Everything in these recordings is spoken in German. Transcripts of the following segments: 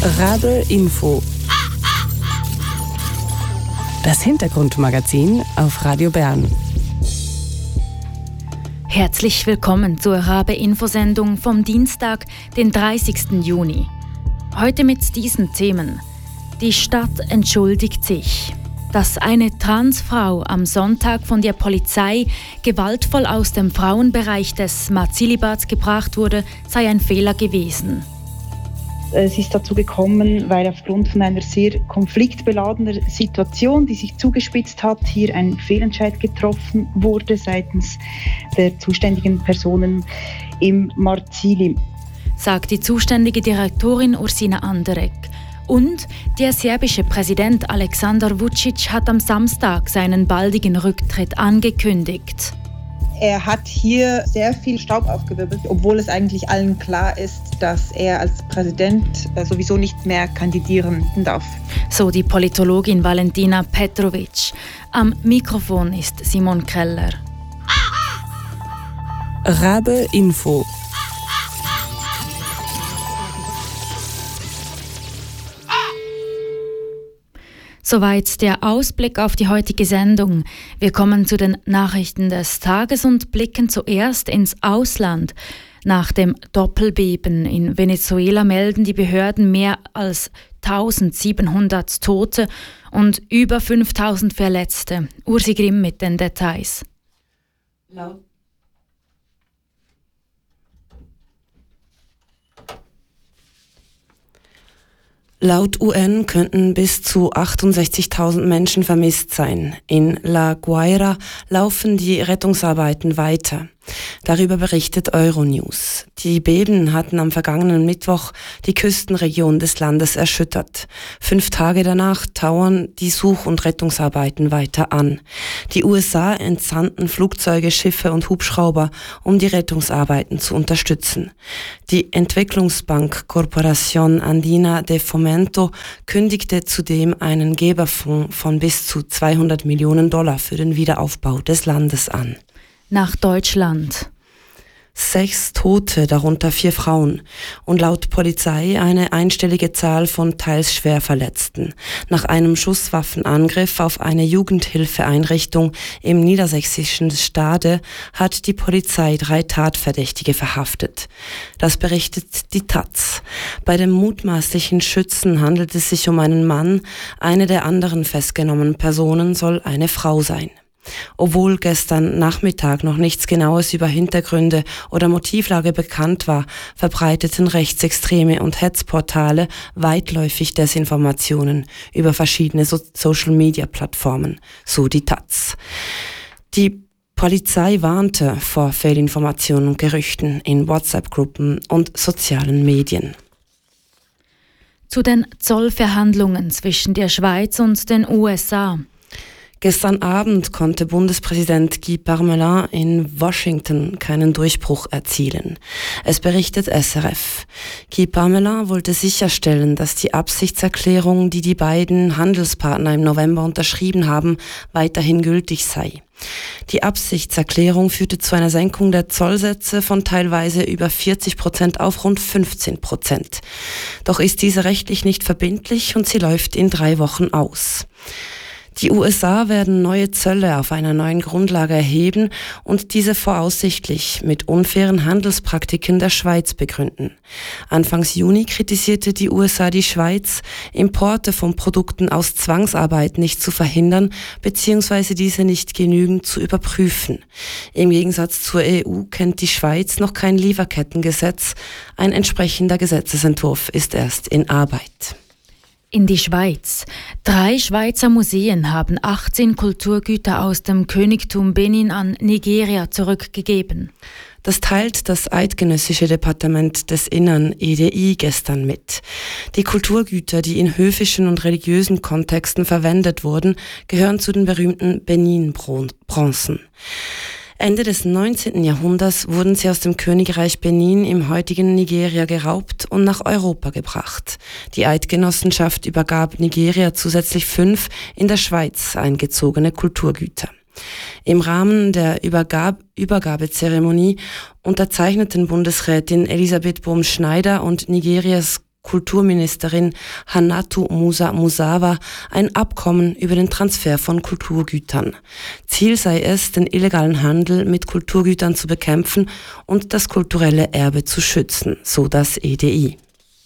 Rabe Info. Das Hintergrundmagazin auf Radio Bern. Herzlich willkommen zur Rabe-Info-Sendung vom Dienstag, den 30. Juni. Heute mit diesen Themen. Die Stadt entschuldigt sich. Dass eine Transfrau am Sonntag von der Polizei gewaltvoll aus dem Frauenbereich des Mazilibats gebracht wurde, sei ein Fehler gewesen. Es ist dazu gekommen, weil aufgrund von einer sehr konfliktbeladenen Situation, die sich zugespitzt hat, hier ein Fehlentscheid getroffen wurde seitens der zuständigen Personen im Marzili. Sagt die zuständige Direktorin Ursina Anderegg. Und der serbische Präsident Aleksandar Vučić hat am Samstag seinen baldigen Rücktritt angekündigt. Er hat hier sehr viel Staub aufgewirbelt, obwohl es eigentlich allen klar ist, dass er als Präsident sowieso nicht mehr kandidieren darf. So die Politologin Valentina Petrovic. Am Mikrofon ist Simon Keller. Rabe Info. Soweit der Ausblick auf die heutige Sendung. Wir kommen zu den Nachrichten des Tages und blicken zuerst ins Ausland. Nach dem Doppelbeben in Venezuela melden die Behörden mehr als 1700 Tote und über 5000 Verletzte. Ursi Grimm mit den Details. Laut UN könnten bis zu 68.000 Menschen vermisst sein. In La Guaira laufen die Rettungsarbeiten weiter. Darüber berichtet Euronews. Die Beben hatten am vergangenen Mittwoch die Küstenregion des Landes erschüttert. 5 Tage danach dauern die Such- und Rettungsarbeiten weiter an. Die USA entsandten Flugzeuge, Schiffe und Hubschrauber, um die Rettungsarbeiten zu unterstützen. Die Entwicklungsbank Corporación Andina de Fomento kündigte zudem einen Geberfonds von bis zu $200 Millionen für den Wiederaufbau des Landes an. Nach Deutschland. 6 Tote, darunter 4 Frauen und laut Polizei eine einstellige Zahl von teils schwer Verletzten. Nach einem Schusswaffenangriff auf eine Jugendhilfeeinrichtung im niedersächsischen Stade hat die Polizei 3 Tatverdächtige verhaftet. Das berichtet die taz. Bei dem mutmaßlichen Schützen handelt es sich um einen Mann, eine der anderen festgenommenen Personen soll eine Frau sein. Obwohl gestern Nachmittag noch nichts Genaues über Hintergründe oder Motivlage bekannt war, verbreiteten Rechtsextreme und Hetzportale weitläufig Desinformationen über verschiedene Social-Media-Plattformen, so die taz. Die Polizei warnte vor Fehlinformationen und Gerüchten in WhatsApp-Gruppen und sozialen Medien. Zu den Zollverhandlungen zwischen der Schweiz und den USA. Gestern Abend konnte Bundespräsident Guy Parmelin in Washington keinen Durchbruch erzielen. Es berichtet SRF. Guy Parmelin wollte sicherstellen, dass die Absichtserklärung, die die beiden Handelspartner im November unterschrieben haben, weiterhin gültig sei. Die Absichtserklärung führte zu einer Senkung der Zollsätze von teilweise über 40% auf rund 15%. Doch ist diese rechtlich nicht verbindlich und sie läuft in 3 Wochen aus. Die USA werden neue Zölle auf einer neuen Grundlage erheben und diese voraussichtlich mit unfairen Handelspraktiken der Schweiz begründen. Anfangs Juni kritisierte die USA die Schweiz, Importe von Produkten aus Zwangsarbeit nicht zu verhindern bzw. diese nicht genügend zu überprüfen. Im Gegensatz zur EU kennt die Schweiz noch kein Lieferkettengesetz. Ein entsprechender Gesetzesentwurf ist erst in Arbeit. In die Schweiz. 3 Schweizer Museen haben 18 Kulturgüter aus dem Königtum Benin an Nigeria zurückgegeben. Das teilt das Eidgenössische Departement des Innern EDI gestern mit. Die Kulturgüter, die in höfischen und religiösen Kontexten verwendet wurden, gehören zu den berühmten Benin-Bronzen. Ende des 19. Jahrhunderts wurden sie aus dem Königreich Benin im heutigen Nigeria geraubt und nach Europa gebracht. Die Eidgenossenschaft übergab Nigeria zusätzlich 5 in der Schweiz eingezogene Kulturgüter. Im Rahmen der Übergabezeremonie unterzeichneten Bundesrätin Elisabeth Bohm-Schneider und Nigerias Kulturministerin Hannatu Musa-Musawa ein Abkommen über den Transfer von Kulturgütern. Ziel sei es, den illegalen Handel mit Kulturgütern zu bekämpfen und das kulturelle Erbe zu schützen, so das EDI.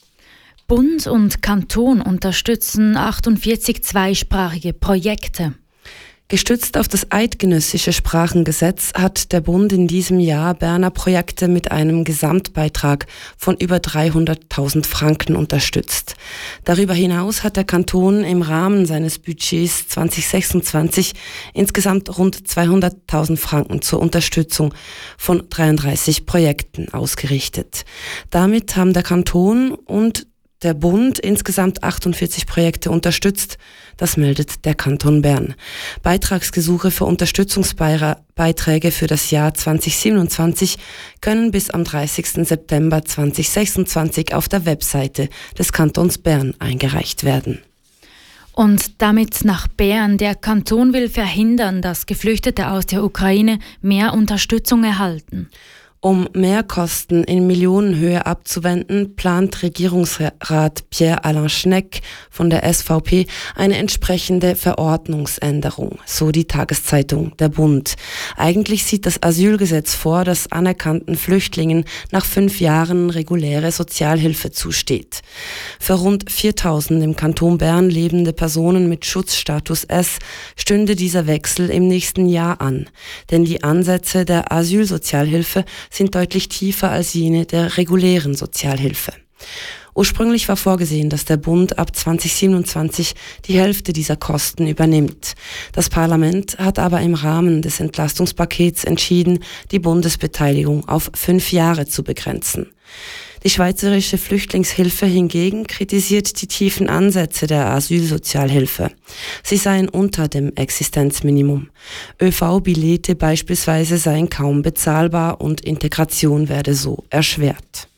Bund und Kanton unterstützen 48 zweisprachige Projekte. Gestützt auf das eidgenössische Sprachengesetz hat der Bund in diesem Jahr Berner Projekte mit einem Gesamtbeitrag von über 300.000 Franken unterstützt. Darüber hinaus hat der Kanton im Rahmen seines Budgets 2026 insgesamt rund 200.000 Franken zur Unterstützung von 33 Projekten ausgerichtet. Damit haben der Kanton und der Bund insgesamt 48 Projekte unterstützt, das meldet der Kanton Bern. Beitragsgesuche für Unterstützungsbeiträge für das Jahr 2027 können bis am 30. September 2026 auf der Webseite des Kantons Bern eingereicht werden. Und damit nach Bern. Der Kanton will verhindern, dass Geflüchtete aus der Ukraine mehr Unterstützung erhalten. Um Mehrkosten in Millionenhöhe abzuwenden, plant Regierungsrat Pierre-Alain Schnegg von der SVP eine entsprechende Verordnungsänderung, so die Tageszeitung Der Bund. Eigentlich sieht das Asylgesetz vor, dass anerkannten Flüchtlingen nach 5 Jahren reguläre Sozialhilfe zusteht. Für rund 4.000 im Kanton Bern lebende Personen mit Schutzstatus S stünde dieser Wechsel im nächsten Jahr an, denn die Ansätze der Asylsozialhilfe sind deutlich tiefer als jene der regulären Sozialhilfe. Ursprünglich war vorgesehen, dass der Bund ab 2027 die Hälfte dieser Kosten übernimmt. Das Parlament hat aber im Rahmen des Entlastungspakets entschieden, die Bundesbeteiligung auf 5 Jahre zu begrenzen. Die Schweizerische Flüchtlingshilfe hingegen kritisiert die tiefen Ansätze der Asylsozialhilfe. Sie seien unter dem Existenzminimum. ÖV-Billette beispielsweise seien kaum bezahlbar und Integration werde so erschwert.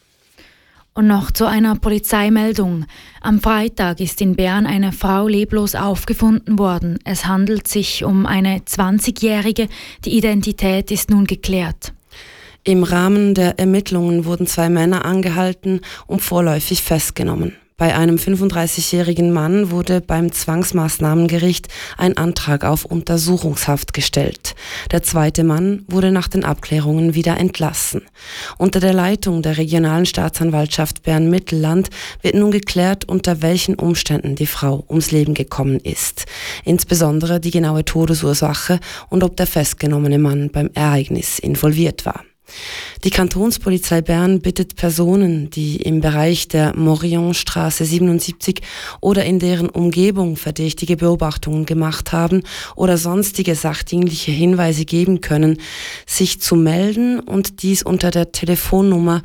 Und noch zu einer Polizeimeldung. Am Freitag ist in Bern eine Frau leblos aufgefunden worden. Es handelt sich um eine 20-Jährige. Die Identität ist nun geklärt. Im Rahmen der Ermittlungen wurden 2 Männer angehalten und vorläufig festgenommen. Bei einem 35-jährigen Mann wurde beim Zwangsmaßnahmengericht ein Antrag auf Untersuchungshaft gestellt. Der zweite Mann wurde nach den Abklärungen wieder entlassen. Unter der Leitung der regionalen Staatsanwaltschaft Bern-Mittelland wird nun geklärt, unter welchen Umständen die Frau ums Leben gekommen ist. Insbesondere die genaue Todesursache und ob der festgenommene Mann beim Ereignis involviert war. Die Kantonspolizei Bern bittet Personen, die im Bereich der Morillonstraße 77 oder in deren Umgebung verdächtige Beobachtungen gemacht haben oder sonstige sachdienliche Hinweise geben können, sich zu melden und dies unter der Telefonnummer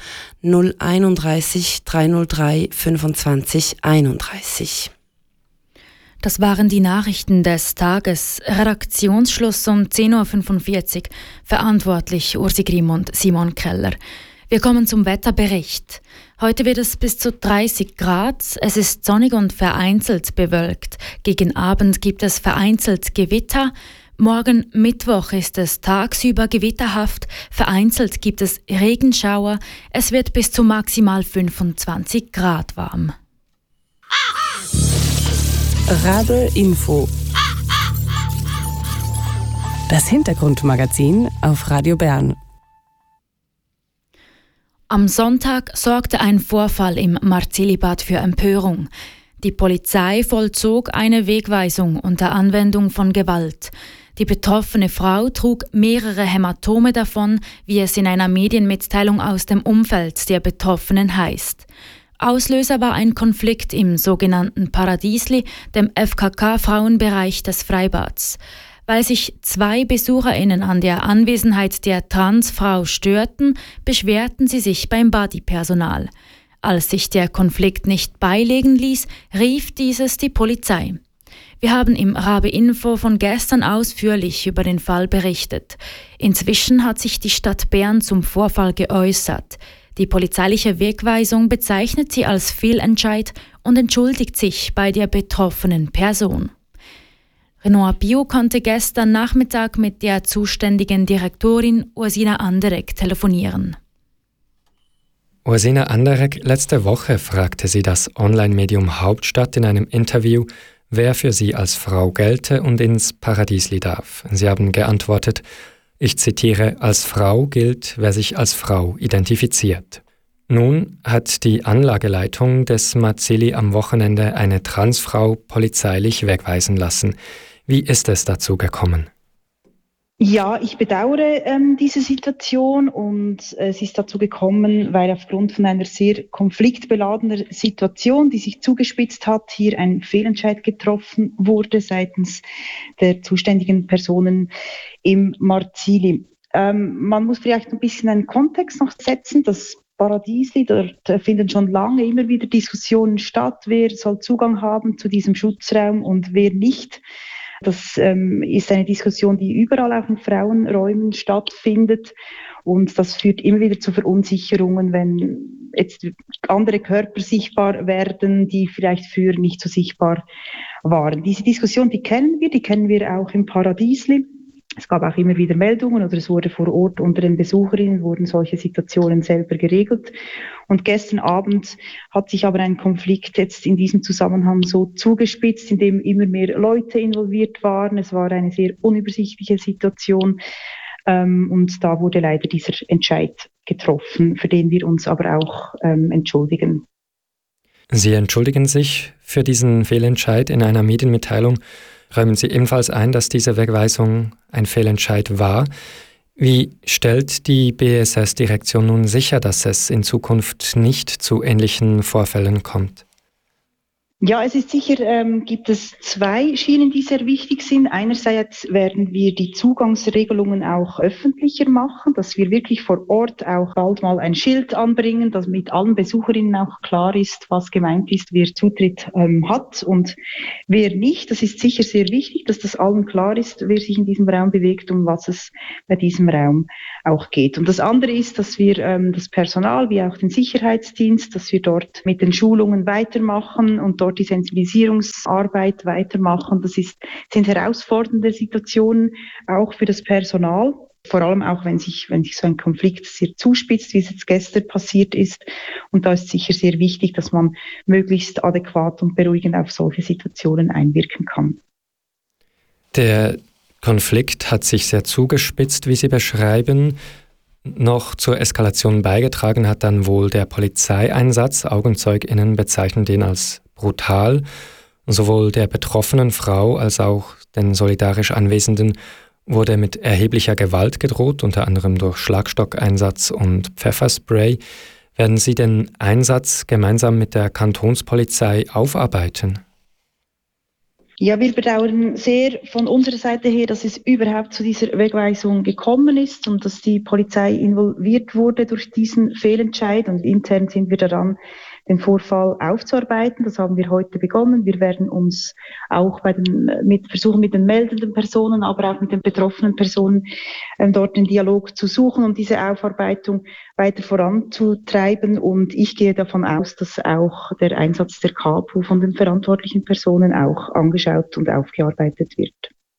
031 303 25 31. Das waren die Nachrichten des Tages. Redaktionsschluss um 10.45 Uhr. Verantwortlich Ursi Grimm und Simon Keller. Wir kommen zum Wetterbericht. Heute wird es bis zu 30 Grad. Es ist sonnig und vereinzelt bewölkt. Gegen Abend gibt es vereinzelt Gewitter. Morgen Mittwoch ist es tagsüber gewitterhaft. Vereinzelt gibt es Regenschauer. Es wird bis zu maximal 25 Grad warm. Radio Info. Das Hintergrundmagazin auf Radio Bern. Am Sonntag sorgte ein Vorfall im Marzilibad für Empörung. Die Polizei vollzog eine Wegweisung unter Anwendung von Gewalt. Die betroffene Frau trug mehrere Hämatome davon, wie es in einer Medienmitteilung aus dem Umfeld der Betroffenen heißt. Auslöser war ein Konflikt im sogenannten Paradiesli, dem FKK-Frauenbereich des Freibads. Weil sich 2 BesucherInnen an der Anwesenheit der Transfrau störten, beschwerten sie sich beim Bodypersonal. Als sich der Konflikt nicht beilegen ließ, rief dieses die Polizei. Wir haben im Rabe Info von gestern ausführlich über den Fall berichtet. Inzwischen hat sich die Stadt Bern zum Vorfall geäußert. Die polizeiliche Wegweisung bezeichnet sie als Fehlentscheid und entschuldigt sich bei der betroffenen Person. Renoir Bio konnte gestern Nachmittag mit der zuständigen Direktorin Ursina Anderegg telefonieren. Ursina Anderegg, letzte Woche fragte sie das Online-Medium Hauptstadt in einem Interview, wer für sie als Frau gelte und ins Paradiesli darf. Sie haben geantwortet, ich zitiere, als Frau gilt, wer sich als Frau identifiziert. Nun hat die Anlageleitung des Mazzilli am Wochenende eine Transfrau polizeilich wegweisen lassen. Wie ist es dazu gekommen? Ja, ich bedauere diese Situation und es ist dazu gekommen, weil aufgrund von einer sehr konfliktbeladenen Situation, die sich zugespitzt hat, hier ein Fehlentscheid getroffen wurde seitens der zuständigen Personen im Marzili. Man muss vielleicht ein bisschen einen Kontext noch setzen. Das Paradiesli, dort finden schon lange immer wieder Diskussionen statt, wer soll Zugang haben zu diesem Schutzraum und wer nicht. Das ist eine Diskussion, die überall auch in Frauenräumen stattfindet und das führt immer wieder zu Verunsicherungen, wenn jetzt andere Körper sichtbar werden, die vielleicht früher nicht so sichtbar waren. Diese Diskussion, die kennen wir auch im Paradiesli. Es gab auch immer wieder Meldungen oder es wurde vor Ort unter den Besucherinnen wurden solche Situationen selber geregelt. Und gestern Abend hat sich aber ein Konflikt jetzt in diesem Zusammenhang so zugespitzt, in dem immer mehr Leute involviert waren. Es war eine sehr unübersichtliche Situation und da wurde leider dieser Entscheid getroffen, für den wir uns aber auch entschuldigen. Sie entschuldigen sich für diesen Fehlentscheid in einer Medienmitteilung. Räumen Sie ebenfalls ein, dass diese Wegweisung ein Fehlentscheid war. Wie stellt die BSS-Direktion nun sicher, dass es in Zukunft nicht zu ähnlichen Vorfällen kommt? Ja, es ist sicher, gibt es zwei Schienen, die sehr wichtig sind. Einerseits werden wir die Zugangsregelungen auch öffentlicher machen, dass wir wirklich vor Ort auch bald mal ein Schild anbringen, dass mit allen Besucherinnen auch klar ist, was gemeint ist, wer Zutritt hat und wer nicht. Das ist sicher sehr wichtig, dass das allen klar ist, wer sich in diesem Raum bewegt und was es bei diesem Raum auch geht. Und das andere ist, dass wir das Personal wie auch den Sicherheitsdienst, dass wir dort mit den Schulungen weitermachen und dort die Sensibilisierungsarbeit weitermachen. Das sind herausfordernde Situationen auch für das Personal, vor allem auch wenn sich so ein Konflikt sehr zuspitzt, wie es jetzt gestern passiert ist. Und da ist sicher sehr wichtig, dass man möglichst adäquat und beruhigend auf solche Situationen einwirken kann. Der Konflikt hat sich sehr zugespitzt, wie Sie beschreiben. Noch zur Eskalation beigetragen hat dann wohl der Polizeieinsatz. AugenzeugInnen bezeichnen den als brutal. Sowohl der betroffenen Frau als auch den solidarisch Anwesenden wurde mit erheblicher Gewalt gedroht, unter anderem durch Schlagstockeinsatz und Pfefferspray. Werden Sie den Einsatz gemeinsam mit der Kantonspolizei aufarbeiten? Ja, wir bedauern sehr von unserer Seite her, dass es überhaupt zu dieser Wegweisung gekommen ist und dass die Polizei involviert wurde durch diesen Fehlentscheid. Und intern sind wir daran, den Vorfall aufzuarbeiten. Das haben wir heute begonnen. Wir werden uns auch versuchen, mit den meldenden Personen, aber auch mit den betroffenen Personen dort den Dialog zu suchen und diese Aufarbeitung weiter voranzutreiben. Und ich gehe davon aus, dass auch der Einsatz der Kapo von den verantwortlichen Personen auch angeschaut und aufgearbeitet wird.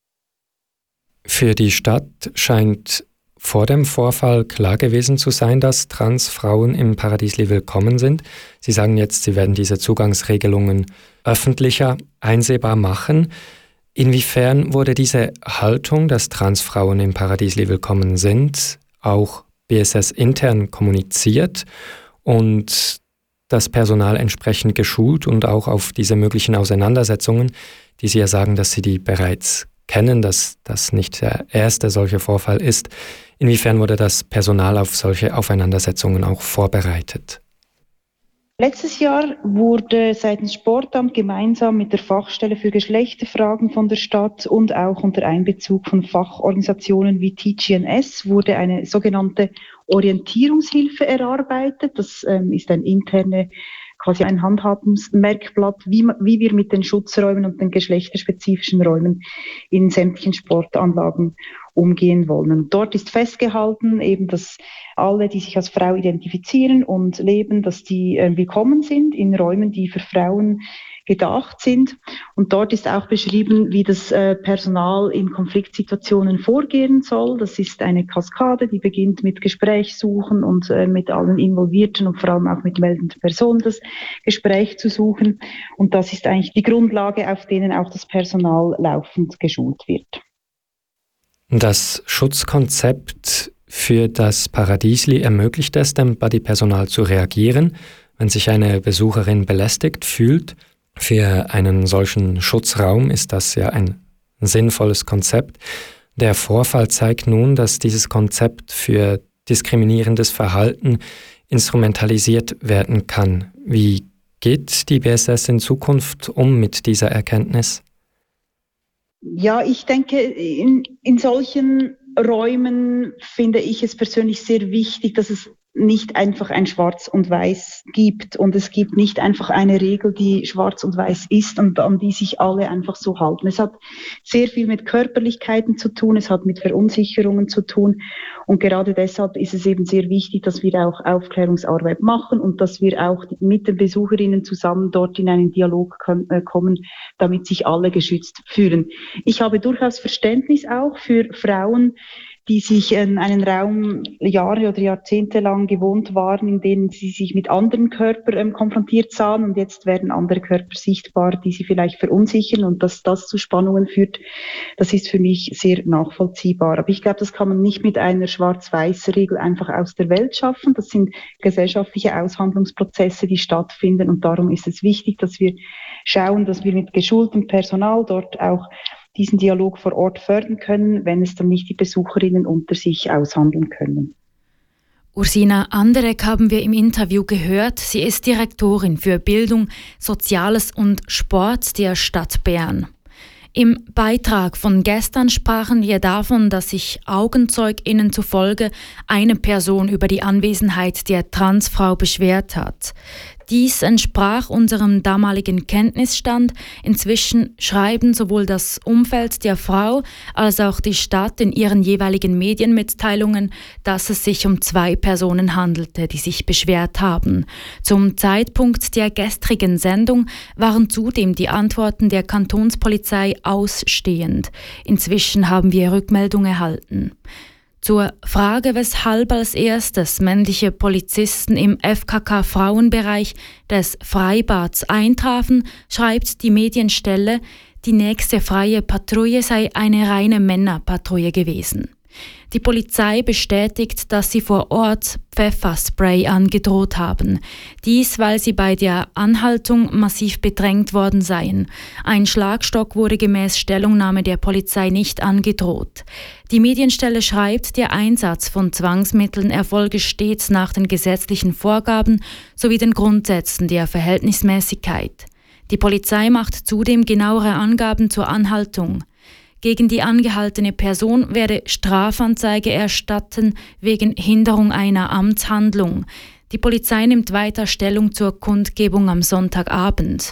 Für die Stadt scheint vor dem Vorfall klar gewesen zu sein, dass Transfrauen im Paradiesli willkommen sind. Sie sagen jetzt, Sie werden diese Zugangsregelungen öffentlicher einsehbar machen. Inwiefern wurde diese Haltung, dass Transfrauen im Paradiesli willkommen sind, auch BSS intern kommuniziert und das Personal entsprechend geschult und auch auf diese möglichen Auseinandersetzungen, die Sie ja sagen, dass Sie die bereits kennen, dass das nicht der erste solche Vorfall ist. Inwiefern wurde das Personal auf solche Aufeinandersetzungen auch vorbereitet? Letztes Jahr wurde seitens Sportamt gemeinsam mit der Fachstelle für Geschlechterfragen von der Stadt und auch unter Einbezug von Fachorganisationen wie TGNS wurde eine sogenannte Orientierungshilfe erarbeitet. Das ist quasi ein Handhabungsmerkblatt, wie wir mit den Schutzräumen und den geschlechterspezifischen Räumen in sämtlichen Sportanlagen umgehen wollen. Und dort ist festgehalten, eben, dass alle, die sich als Frau identifizieren und leben, dass die willkommen sind in Räumen, die für Frauen gedacht sind. Und dort ist auch beschrieben, wie das Personal in Konfliktsituationen vorgehen soll. Das ist eine Kaskade, die beginnt mit Gesprächssuchen und mit allen Involvierten und vor allem auch mit meldenden Personen das Gespräch zu suchen. Und das ist eigentlich die Grundlage, auf denen auch das Personal laufend geschult wird. Das Schutzkonzept für das Paradiesli ermöglicht es dem Bodypersonal zu reagieren, wenn sich eine Besucherin belästigt fühlt. Für einen solchen Schutzraum ist das ja ein sinnvolles Konzept. Der Vorfall zeigt nun, dass dieses Konzept für diskriminierendes Verhalten instrumentalisiert werden kann. Wie geht die BSS in Zukunft um mit dieser Erkenntnis? Ja, ich denke, in solchen Räumen finde ich es persönlich sehr wichtig, dass es nicht einfach ein Schwarz und Weiß gibt und es gibt nicht einfach eine Regel, die schwarz und weiß ist und an die sich alle einfach so halten. Es hat sehr viel mit Körperlichkeiten zu tun, es hat mit Verunsicherungen zu tun und gerade deshalb ist es eben sehr wichtig, dass wir auch Aufklärungsarbeit machen und dass wir auch mit den Besucherinnen zusammen dort in einen Dialog kommen, damit sich alle geschützt fühlen. Ich habe durchaus Verständnis auch für Frauen, die sich in einen Raum Jahre oder Jahrzehnte lang gewohnt waren, in denen sie sich mit anderen Körpern konfrontiert sahen und jetzt werden andere Körper sichtbar, die sie vielleicht verunsichern und dass das zu Spannungen führt, das ist für mich sehr nachvollziehbar. Aber ich glaube, das kann man nicht mit einer Schwarz-Weiß-Regel einfach aus der Welt schaffen. Das sind gesellschaftliche Aushandlungsprozesse, die stattfinden und darum ist es wichtig, dass wir schauen, dass wir mit geschultem Personal dort auch diesen Dialog vor Ort fördern können, wenn es dann nicht die Besucherinnen unter sich aushandeln können. Ursina Anderegg haben wir im Interview gehört. Sie ist Direktorin für Bildung, Soziales und Sport der Stadt Bern. Im Beitrag von gestern sprachen wir davon, dass sich AugenzeugInnen zufolge eine Person über die Anwesenheit der Transfrau beschwert hat. Dies entsprach unserem damaligen Kenntnisstand. Inzwischen schreiben sowohl das Umfeld der Frau als auch die Stadt in ihren jeweiligen Medienmitteilungen, dass es sich um 2 Personen handelte, die sich beschwert haben. Zum Zeitpunkt der gestrigen Sendung waren zudem die Antworten der Kantonspolizei ausstehend. Inzwischen haben wir Rückmeldung erhalten. Zur Frage, weshalb als erstes männliche Polizisten im FKK-Frauenbereich des Freibads eintrafen, schreibt die Medienstelle, die nächste freie Patrouille sei eine reine Männerpatrouille gewesen. Die Polizei bestätigt, dass sie vor Ort Pfefferspray angedroht haben. Dies, weil sie bei der Anhaltung massiv bedrängt worden seien. Ein Schlagstock wurde gemäß Stellungnahme der Polizei nicht angedroht. Die Medienstelle schreibt, der Einsatz von Zwangsmitteln erfolge stets nach den gesetzlichen Vorgaben sowie den Grundsätzen der Verhältnismäßigkeit. Die Polizei macht zudem genauere Angaben zur Anhaltung. Gegen die angehaltene Person werde Strafanzeige erstatten wegen Hinderung einer Amtshandlung. Die Polizei nimmt weiter Stellung zur Kundgebung am Sonntagabend.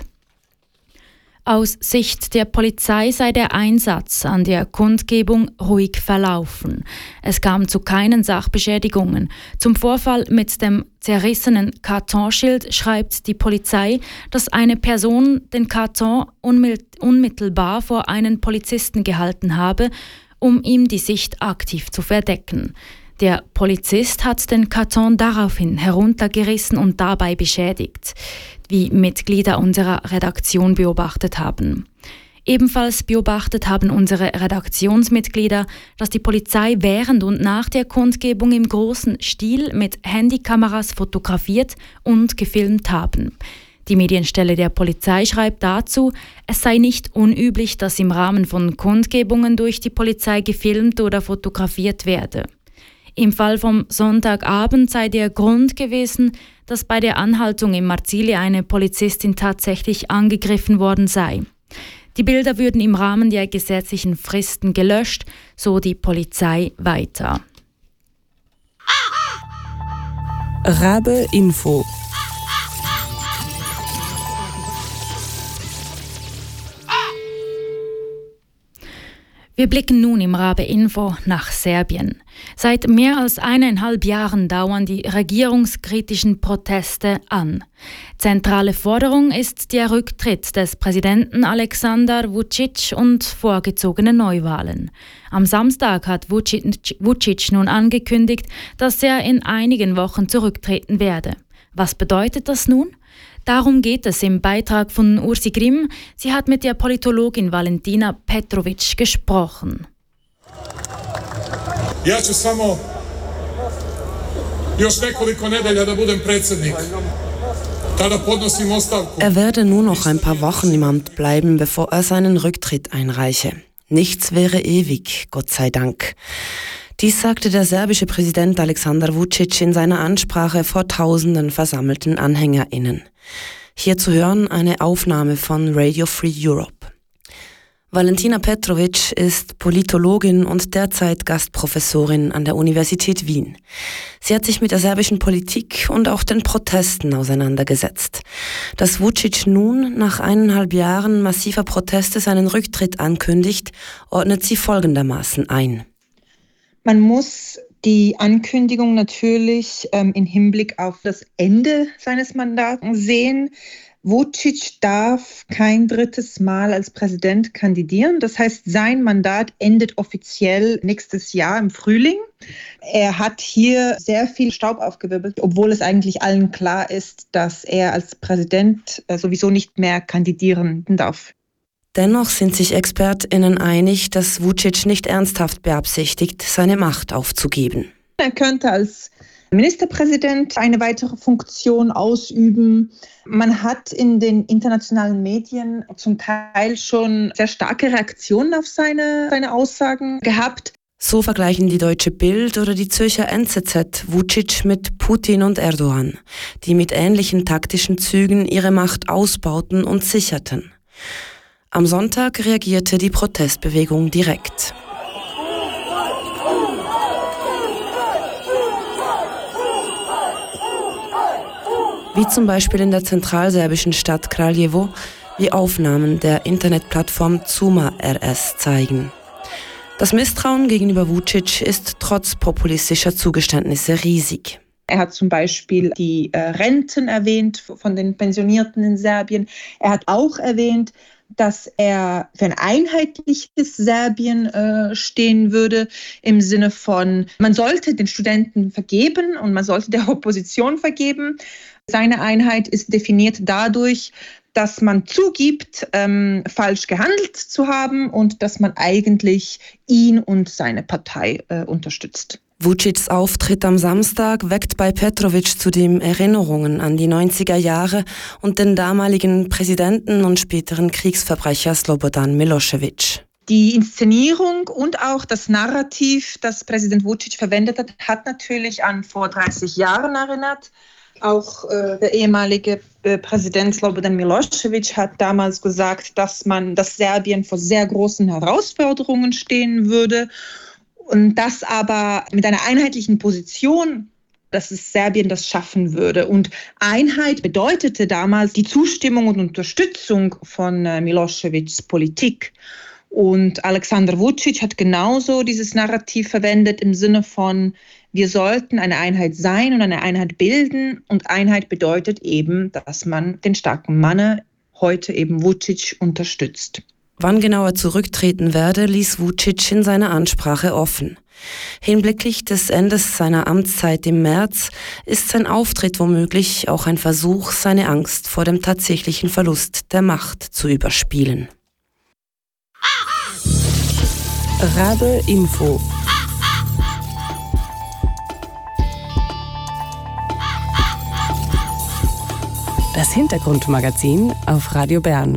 Aus Sicht der Polizei sei der Einsatz an der Kundgebung ruhig verlaufen. Es kam zu keinen Sachbeschädigungen. Zum Vorfall mit dem zerrissenen Kartonschild schreibt die Polizei, dass eine Person den Karton unmittelbar vor einen Polizisten gehalten habe, um ihm die Sicht aktiv zu verdecken. Der Polizist hat den Karton daraufhin heruntergerissen und dabei beschädigt, wie Mitglieder unserer Redaktion beobachtet haben. Ebenfalls beobachtet haben unsere Redaktionsmitglieder, dass die Polizei während und nach der Kundgebung im großen Stil mit Handykameras fotografiert und gefilmt haben. Die Medienstelle der Polizei schreibt dazu, es sei nicht unüblich, dass im Rahmen von Kundgebungen durch die Polizei gefilmt oder fotografiert werde. Im Fall vom Sonntagabend sei der Grund gewesen, dass bei der Anhaltung im Marzili eine Polizistin tatsächlich angegriffen worden sei. Die Bilder würden im Rahmen der gesetzlichen Fristen gelöscht, so die Polizei weiter. Rabe Info. Wir blicken nun im Rabe Info nach Serbien. Seit mehr als 1,5 Jahren dauern die regierungskritischen Proteste an. Zentrale Forderung ist der Rücktritt des Präsidenten Aleksandar Vučić und vorgezogene Neuwahlen. Am Samstag hat Vučić nun angekündigt, dass er in einigen Wochen zurücktreten werde. Was bedeutet das nun? Darum geht es im Beitrag von Ursi Grimm. Sie hat mit der Politologin Valentina Petrović gesprochen. Ja ću samo još nekoliko nedelja da budem predsjednik. Tada podnosim ostavku. Er werde nur noch ein paar Wochen im Amt bleiben, bevor er seinen Rücktritt einreiche. Nichts wäre ewig, Gott sei Dank. Dies sagte der serbische Präsident Aleksandar Vučić in seiner Ansprache vor tausenden versammelten AnhängerInnen. Hier zu hören eine Aufnahme von Radio Free Europe. Valentina Petrović ist Politologin und derzeit Gastprofessorin an der Universität Wien. Sie hat sich mit der serbischen Politik und auch den Protesten auseinandergesetzt. Dass Vučić nun nach 1,5 Jahren massiver Proteste seinen Rücktritt ankündigt, ordnet sie folgendermaßen ein. Man muss die Ankündigung natürlich im Hinblick auf das Ende seines Mandats sehen. Vučić darf kein drittes Mal als Präsident kandidieren. Das heißt, sein Mandat endet offiziell nächstes Jahr im Frühling. Er hat hier sehr viel Staub aufgewirbelt, obwohl es eigentlich allen klar ist, dass er als Präsident sowieso nicht mehr kandidieren darf. Dennoch sind sich ExpertInnen einig, dass Vučić nicht ernsthaft beabsichtigt, seine Macht aufzugeben. Er könnte als Ministerpräsident eine weitere Funktion ausüben. Man hat in den internationalen Medien zum Teil schon sehr starke Reaktionen auf seine Aussagen gehabt. So vergleichen die Deutsche Bild oder die Zürcher NZZ Vučić mit Putin und Erdogan, die mit ähnlichen taktischen Zügen ihre Macht ausbauten und sicherten. Am Sonntag reagierte die Protestbewegung direkt. Wie zum Beispiel in der zentralserbischen Stadt Kraljevo, wie Aufnahmen der Internetplattform Zuma RS zeigen. Das Misstrauen gegenüber Vučić ist trotz populistischer Zugeständnisse riesig. Er hat zum Beispiel die Renten erwähnt von den Pensionierten in Serbien. Er hat auch erwähnt, dass er für ein einheitliches Serbien stehen würde, im Sinne von, man sollte den Studenten vergeben und man sollte der Opposition vergeben. Seine Einheit ist definiert dadurch, dass man zugibt, falsch gehandelt zu haben und dass man eigentlich ihn und seine Partei unterstützt. Vučićs Auftritt am Samstag weckt bei Petrović zudem Erinnerungen an die 90er Jahre und den damaligen Präsidenten und späteren Kriegsverbrecher Slobodan Milošević. Die Inszenierung und auch das Narrativ, das Präsident Vučić verwendet hat, hat natürlich an vor 30 Jahren erinnert. Auch der ehemalige Präsident Slobodan Milošević hat damals gesagt, dass Serbien vor sehr großen Herausforderungen stehen würde. Und das aber mit einer einheitlichen Position, dass es Serbien das schaffen würde. Und Einheit bedeutete damals die Zustimmung und Unterstützung von Miloševićs Politik. Und Aleksandar Vučić hat genauso dieses Narrativ verwendet im Sinne von, wir sollten eine Einheit sein und eine Einheit bilden. Und Einheit bedeutet eben, dass man den starken Mann, heute eben Vučić, unterstützt. Wann genau er zurücktreten werde, ließ Vučić in seiner Ansprache offen. Hinblicklich des Endes seiner Amtszeit im März ist sein Auftritt womöglich auch ein Versuch, seine Angst vor dem tatsächlichen Verlust der Macht zu überspielen. Rabe Info. Das Hintergrundmagazin auf Radio Bern.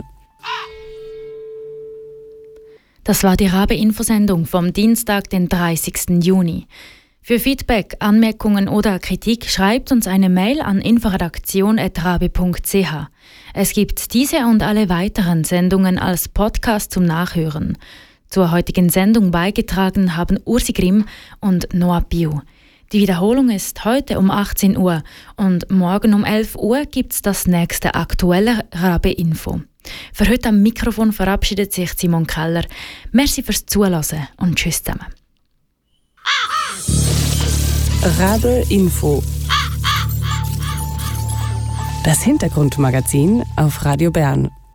Das war die Rabe-Infosendung vom Dienstag, den 30. Juni. Für Feedback, Anmerkungen oder Kritik schreibt uns eine Mail an inforedaktion@rabe.ch. Es gibt diese und alle weiteren Sendungen als Podcast zum Nachhören. Zur heutigen Sendung beigetragen haben Ursi Grimm und Noah Biu. Die Wiederholung ist heute um 18 Uhr und morgen um 11 Uhr gibt's das nächste aktuelle Rabe-Info. Für heute am Mikrofon verabschiedet sich Simon Keller. Merci fürs Zuhören und tschüss zusammen. Rabe Info. Das Hintergrundmagazin auf Radio Bern.